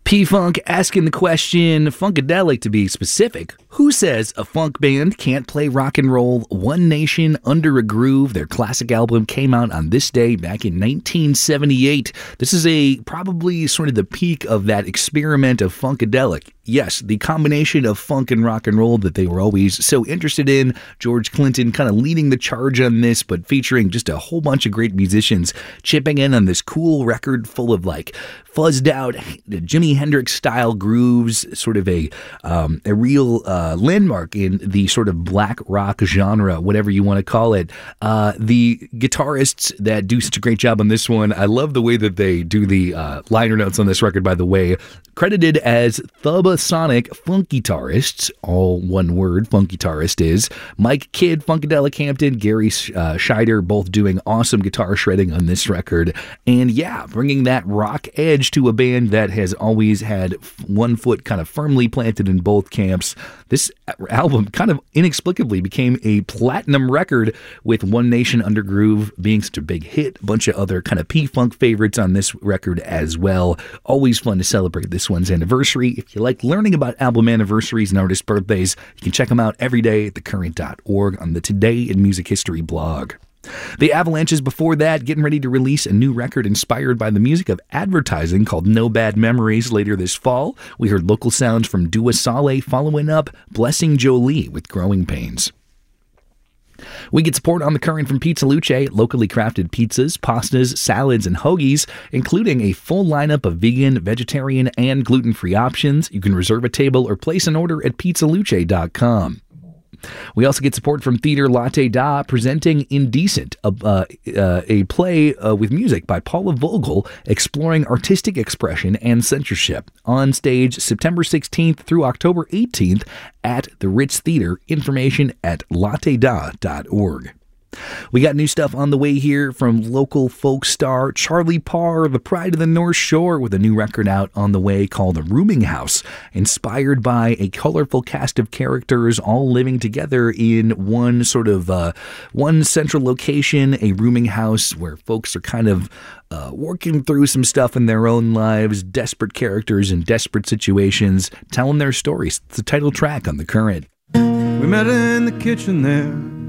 P-Funk asking the question, Funkadelic to be specific. Who says a funk band can't play rock and roll? One Nation, Under a Groove, their classic album came out on this day back in 1978. This is probably sort of the peak of that experiment of Funkadelic. Yes, the combination of funk and rock and roll that they were always so interested in. George Clinton kind of leading the charge on this, but featuring just a whole bunch of great musicians chipping in on this cool record full of like fuzzed out Jimi Hendrix style grooves, sort of a real landmark in the sort of black rock genre, whatever you want to call it. The guitarists that do such a great job on this one, I love the way that they do the liner notes on this record, by the way. Credited as Thubasonic Funk Guitarists, all one word, funk guitarist is Mike Kidd, Funkadelic Hampton, Gary Scheider, both doing awesome guitar shredding on this record. And yeah, bringing that rock edge to a band that has always had one foot kind of firmly planted in both camps. This album kind of inexplicably became a platinum record, with One Nation, Under Groove being such a big hit. A bunch of other kind of P-Funk favorites on this record as well. Always fun to celebrate this one's anniversary. If you like learning about album anniversaries and artist birthdays, you can check them out every day at thecurrent.org on the Today in Music History blog. The Avalanches before that, getting ready to release a new record inspired by the music of advertising called No Bad Memories later this fall. We heard local sounds from Dua Saleh following up Blessing Jolie with Growing Pains. We get support on The Current from Pizza Luce, locally crafted pizzas, pastas, salads, and hoagies, including a full lineup of vegan, vegetarian, and gluten-free options. You can reserve a table or place an order at pizzaluce.com. We also get support from Theater Latte Da, presenting Indecent, a play with music by Paula Vogel, exploring artistic expression and censorship. On stage September 16th through October 18th at the Ritz Theater. Information at latteda.org. We got new stuff on the way here from local folk star Charlie Parr, the pride of the North Shore, with a new record out on the way called The Rooming House, inspired by a colorful cast of characters all living together in one sort of one central location, a rooming house where folks are kind of working through some stuff in their own lives, desperate characters in desperate situations, telling their stories. It's the title track on The Current. We met in the kitchen there,